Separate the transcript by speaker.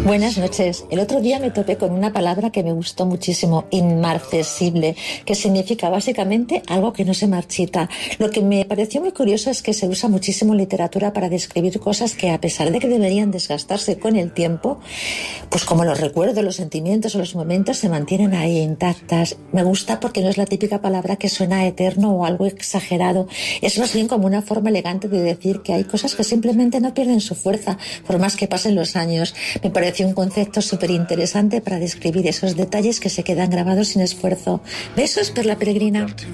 Speaker 1: Buenas noches. El otro día me topé con una palabra que me gustó muchísimo, inmarcesible, que significa básicamente algo que no se marchita. Lo que me pareció muy curioso es que se usa muchísimo en literatura para describir cosas que, a pesar de que deberían desgastarse con el tiempo, pues como los recuerdos, los sentimientos o los momentos se mantienen ahí intactas. Me gusta porque no es la típica palabra que suena eterno o algo exagerado. Es más bien como una forma elegante de decir que hay cosas que simplemente no pierden su fuerza por más que pasen los años. Me pareció un concepto súper interesante para describir esos detalles que se quedan grabados sin esfuerzo. Besos, Perla Peregrina.